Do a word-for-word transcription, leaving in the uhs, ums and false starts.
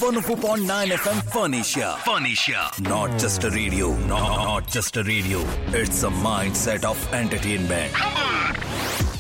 one oh four point nine F M Furnisher. Furnisher. Not just a radio. Not just a radio. It's a mindset of entertainment.